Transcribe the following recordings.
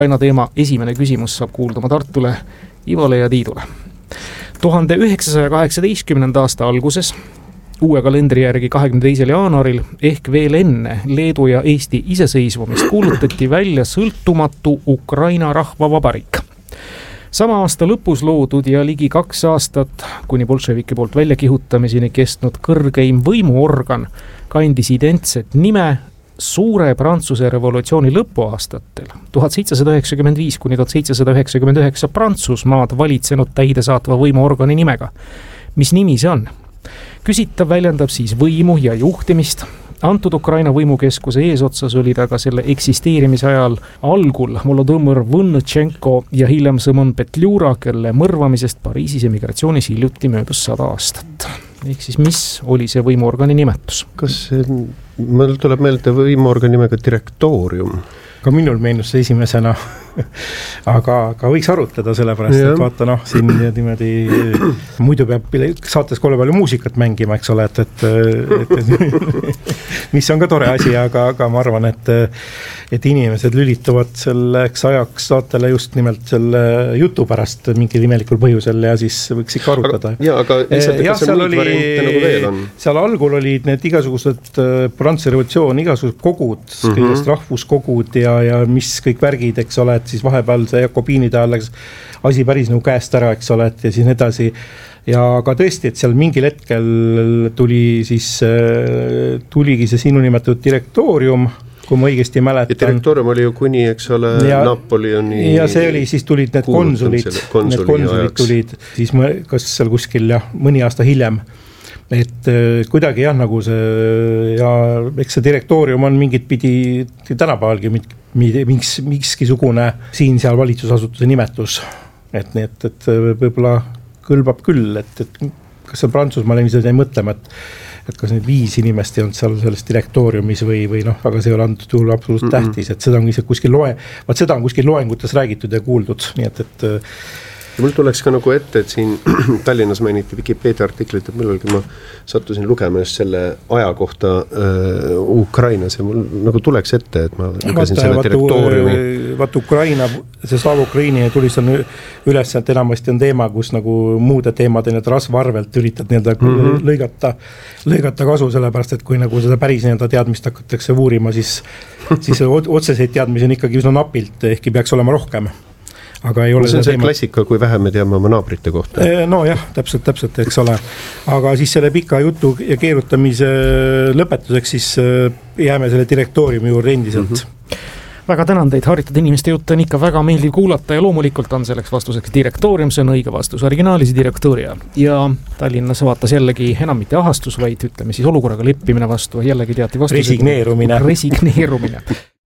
Ukraina teema esimene küsimus saab kuulduma Tartule, Ivole ja Tiidule. 1918. aasta alguses, uue kalendri järgi 22. jaanuaril ehk veel enne Leedu ja Eesti iseseisvumist kuulutati välja sõltumatu Ukraina rahvavabariik. Sama aasta lõpus loodud ja ligi 2 aastat kuni bolševiki poolt väljakihutamiseni kestnud kõrgeim võimuorgan kandis identset nime suure Prantsuse revolutsiooni lõpuaastatel 1795 kuni 1799 Prantsusmaad valitsenud täidesaatva võimuorgani nimega. Mis nimi see on? Küsitav väljendab siis võimu ja juhtimist. Antud Ukraina võimukeskuse eesotsas olid aga selle eksisteerimise ajal algul Volodõmõr Võnnõtšenko ja hiljem Sõmon Petljura, kelle mõrvamisest Pariisis emigratsioonis hiljuti möödus 100 aastat. Ehk siis mis oli see võimuorgani nimetus? Kas meil tuleb meelde võimuorgani nimega direktoorium? Ka minul meenus see esimesena, aga võiks arutada sellepärast, et vaata siin niimoodi, muidu peab saates kolle palju muusikat mängima, eks ole, et mis on ka tore asi, aga ma arvan, et inimesed lülituvad selleks ajaks saatele just nimelt selle jutu pärast mingil imelikul põhjusel ja siis võiks ikka arutada. Aga lihtsalt, kas on muid variante nagu veel on? Seal algul olid need igasugused Prantsuse revolutsioon, igasugused kogud, kõigest rahvuskogud ja mis kõik värgid, eks ole, et siis vahepeal see Jakobiinide ajal läks asi päris nagu käest ära, eks ole, et ja siis edasi. Ja ka tõesti, et seal mingil hetkel tuligi see sinu nimetatud direktoorium, kui ma õigesti mäletan. Ja direktoorium oli ju kuni, eks ole, Napoleoni. Ja see oli, siis tulid need konsulid tulid, siis kas seal kuskil mõni aasta hiljem. Et kuidagi nagu see, ja eks see direktoorium on mingit pidi tänapäevalgi mikskisugune siin-seal valitsusasutuse nimetus. Et võib-olla kõlbab küll, et kas see Prantsusmaal ilmselt jäi mõtlema, et kas need 5 inimest ei olnud seal selles direktooriumis või aga see ei ole antud juhul absoluutselt tähtis, et seda on kuskil loengutes räägitud ja kuuldud, nii et ja mul tuleks ka nagu ette, et siin Tallinnas mainiti Wikipedia artiklit, et millalgi ma sattusin lugemas selle aja kohta Ukrainas ja mul nagu tuleks ette, et ma lugesin selle direktooriumi. Vaat Ukraina, see Slava Ukraini tuli seal üles, et enamasti on teema, kus nagu muude teemade rasvaarvelt üritad lõigata kasu, sellepärast, et kui nagu seda päris teadmist hakatakse uurima, siis otseseid teadmisi on ikkagi üsna napilt, ehkki peaks olema rohkem. Aga ei ole see on see klassika, kui vähe me teame oma naabrite kohta. No jah, täpselt, eks ole. Aga siis selle pika jutu ja keerutamise lõpetuseks siis jääme selle direktooriumi juurde endiselt. Väga tänan teid, haritud inimeste jutt on ikka väga meeldiv kuulata ja loomulikult on selleks vastuseks direktoorium, see on õige vastus, originaalis direktooria. Ja Tallinnas vaatas jällegi enam mitte ahastus, vaid ütleme siis olukorraga leppimine vastu, jällegi teati vastus. Resigneerumine.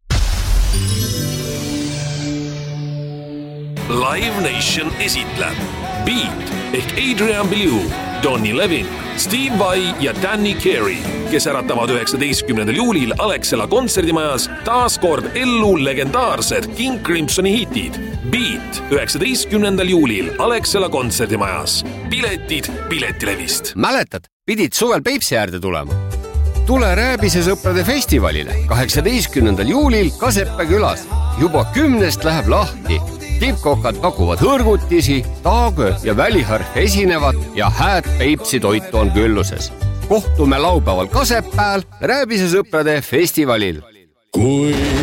Live Nation esitleb Beat ehk Adrian Belew, Donny Levin, Steve Vai ja Danny Carey, kes äratavad 19. juulil Alexela kontserdimajas taas kord ellu legendaarsed King Crimsoni hitid. Beat 19. juulil Alexela kontserdimajas. Piletid Piletilevist. Mäletad, pidid suvel Peipsi äärde tulema? Tule Rääbise sõprade festivalile 18. juulil Kaseppe külas. Juba 10 läheb lahti. Tippkokad pakuvad hõrgutisi, taagö ja väliharf esinevad ja hääd Peipsi toitu on külluses. Kohtume laupäeval Kasepääl Rääbise sõprade festivalil. Kui